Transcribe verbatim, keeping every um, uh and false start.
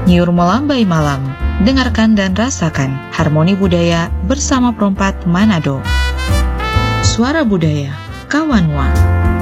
Nyiur melambai malam, dengarkan dan rasakan harmoni budaya bersama Perompat Manado. Suara Budaya, Kawanwa.